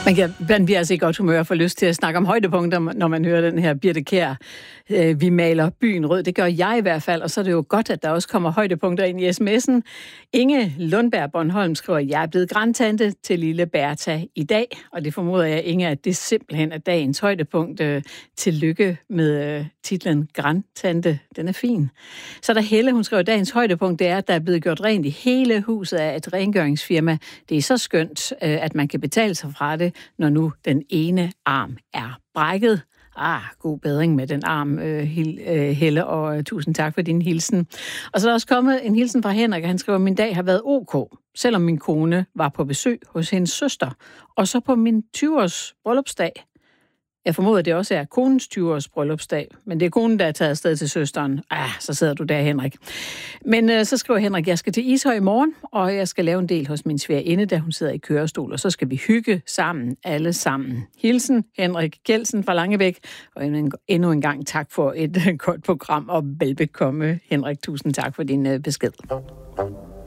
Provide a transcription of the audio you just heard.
Man bliver altså i godt humør for lyst til at snakke om højdepunkter, når man hører den her Birthe Kjær. Vi maler byen rød. Det gør jeg i hvert fald, og så er det jo godt, at der også kommer højdepunkter ind i sms'en. Inge Lundberg Bornholm skriver, jeg er blevet grandtante til lille Bertha i dag, og det formoder jeg, Inge, at det simpelthen er dagens højdepunkt. Tillykke med titlen Grandtante. Den er fin. Så der Helle, hun skriver, dagens højdepunkt det er, at der er blevet gjort rent i hele huset af et rengøringsfirma. Det er så skønt, at man kan betale sig fra det, når nu den ene arm er brækket. God bedring med den arm, Helle, og tusind tak for din hilsen. Og så er der også kommet en hilsen fra Henrik, han skriver, min dag har været ok, selvom min kone var på besøg hos hendes søster, og så på min 20-års bryllupsdag. Jeg formoder, det også er konens 20-års bryllupsdag, men det er konen, der er taget afsted til søsteren. Så sidder du der, Henrik. Men så skriver Henrik, jeg skal til Ishøj i morgen, og jeg skal lave en del hos min svigerinde, da hun sidder i kørestol, og så skal vi hygge sammen, alle sammen. Hilsen, Henrik Kjeldsen fra Langebæk, og endnu en gang tak for et godt program, og velbekomme, Henrik. Tusind tak for din besked.